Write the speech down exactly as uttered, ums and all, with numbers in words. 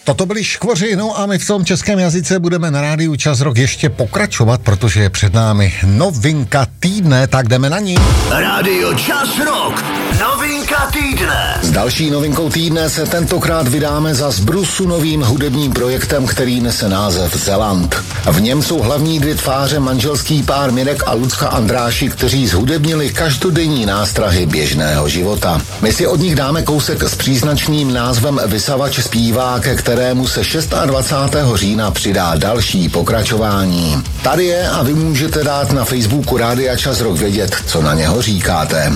Toto byli Škvoři, no a my v tom českém jazyce budeme na rádiu Čas Rock ještě pokračovat, protože je před námi novinka týdne, tak jdeme na ní. Rádio Čas Rock, novinka týdne. S další novinkou týdne se tentokrát vydáme za zbrusunovým hudebním projektem, který nese název Zeland. V něm jsou hlavní dvě tváře manželský pár Mirek a Lucka Andráši, kteří zhudebnili každodenní nástrahy běžného života. My si od nich dáme kousek s příznačným názvem Vysavač zpívá, ke kterému se dvacátého šestého října přidá další pokračování. Tady je a vy můžete dát na Facebooku Rádia Čas Rock vědět, co na něho říkáte.